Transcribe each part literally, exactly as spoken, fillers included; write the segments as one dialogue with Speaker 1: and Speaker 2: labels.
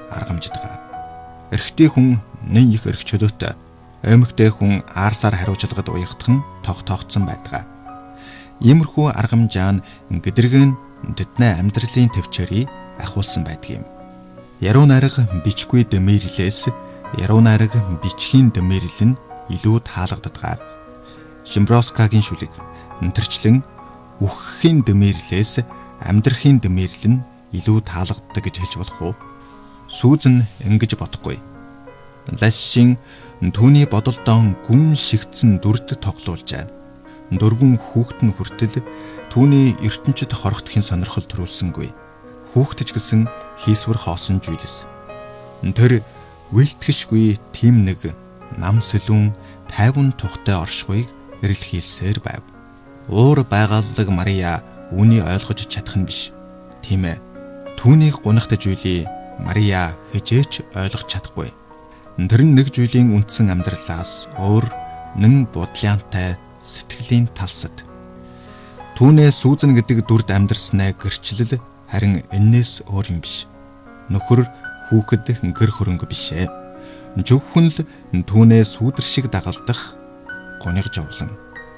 Speaker 1: аргамждаг. Эрэгтэй хүн нэн их эрх чөлөөтэй, эмэгтэй хүн аарсаар хариуцлагад уягдах нь тогтоогдсон байдаг. Иймэрхүү аргамжаа нь гэдрэг нь тэдний амьдралын төвчээрийг ахиулсан байдаг юм. Яруу найраг бичгүй дэмэрлээс яруу найраг бичхийн дэмэрлэл нь илүү таалагддаг. Шимброскагийн шүлэг тэрчлэн үхэхийн дэмэрлээс амьдрахын дэмэрлэл нь илүү таалагддаг гэж хэлж болох уу? Сүүзэн ингэж бодохгүй. Лашин түүний бодолдоо гүн шигдсэн дүрд тоглуулжээ. Дөрвөн хүүхэд нь хүртэл түүний ертөнцид хорогдохын сонирхол төрүүлсэнгүй. Хүүхдч гэсэн хийсвэр хоосон зүйлс. Тэр вэлтгэшгүй тийм нэг нам сэлүүн тайван тухтай оршихуйг эрэлхийлсээр байв. Уур байгааллаг Мария үүнийг ойлгож чадах нь биш. Тийм ээ. Түүнийг гунахтаж үйлий Мария хижээч ойлгож чадахгүй. Тэр нь нэг зүйлийн үндсэн амьдралаас өөр нэн бодлоонтай сэтгэлийн талсад. Түүнээ Сүүзэн гэдэг дүрд амьдрснаа гэрчлэл харин энээс өөр юм биш. Нөхөр хүүхэд гэр хөрөнгө бишээ. Зөвхөн л түүнээ сүүдэр шиг дагалдах гуниг жовлон.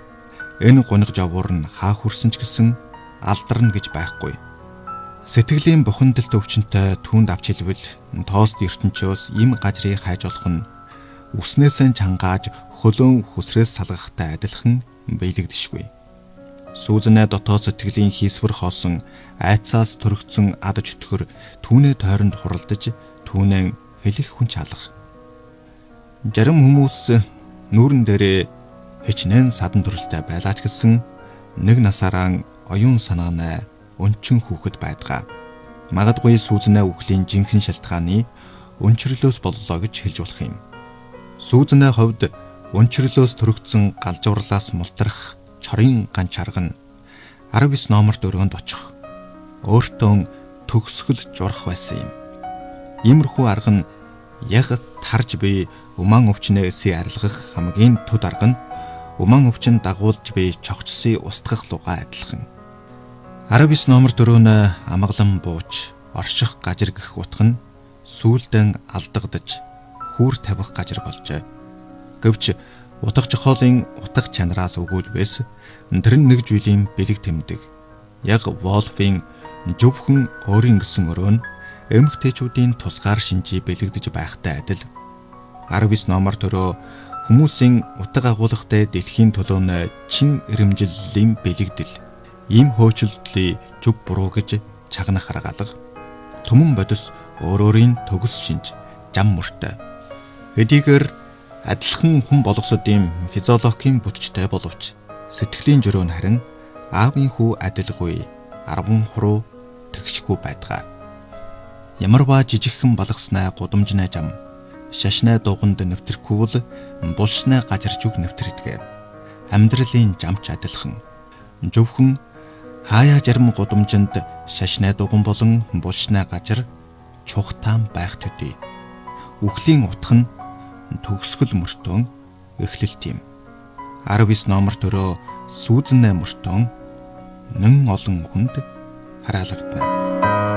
Speaker 1: Энэ гуниг жовуур нь хаа хүрсэн ч гэсэн алдарна гэж байхгүй. Сэтгэлийн бухимдалт өвчнөд түүнд авч хэлбэл тоост ертөнчөөс им гажрыг хайж болох нь үснээсээ чангааж хөлөөн хүсрээс салгахтай адилхан биелэгдэшгүй. Сүүзэнэ дотоод сэтгэлийн хийсвэр хоосон айцаас төрөгцөн ад чөтгөр түүний тойронд хуралдаж түүнээ хэлэх хүн чалах. Зарим хүмүүс нүүрэн дээрээ хичнээн садан төрөлтэй байлаач гэсэн нэг насаараа оюун санаанаа өнчин хүүхэд байдгаа. Магадгүй Сүүзэнэ үхлийн жинхэнэ шалтгааны өнчрлөөс боллоо гэж хэлж болох юм. Сүүзэнэ хувьд өнчрлөөс төрөгцсөн галжуурлаас мултрах чорын ганц чарга нь арав ес номер дөрөвөнд очих. Өөртөө төгсгөл журах байсан юм. Иймэрхүү арга нь яг тарж буй умаан өвчнөөс арилгах хамгийн төд арга нь умаан өвчин дагуулж буй чогцсыг устгах лугаа адилхан. арав ес номер дөрөв нь амгалан бууч орших гажир гэх утга нь сүүлдэн алдагдаж хүүр тавих гажир болжээ. Гэвч утга жохоолын утга чанараас өгүүлбээс тэр нэг зүйлийн бэлэг тэмдэг. Яг Волфийн зөвхөн өөрийн гэсэн өрөө нь эмэгтэйчүүдийн тусгаар шинжий бэлэгдэж байхтай адил. арав ес номер дөрөв хүмүүсийн утга агуулгатай дэлхийн төлөөнө чин ирэмжлэлийн бэлэгдэл. Ийм хөөчлөлтийн зөв буруу гэж чагнах харгалга. Түмэн бодис өөр өөрийн төгс шинж зам мөртэй. Хэдийгээр адилхан хүн болгосодын физиологийн бүтцтэй боловч сэтгэлийн жөрөө нь харин аавын хүү адилгүй арван хуруу тэгшгүй байдгаа. Ямарваа жижигхэн балгаснаа гудамжнаа зам шашнаа дуганд нэвтэрхүүл булшнаа газаржуг нэвтрэдэг. Амьдралын замч адилхан. Зөвхөн хаяа жарим гудамжинд шашнаа дуган болон булшнаа газар чухтаан байх төдий. Үхлийн утга нь төгсгөл мөртөн эхлэлт юм. арав ес номер дөрөв Сүүзэнэ мөртөн нэн олон хүнд хараалагдана.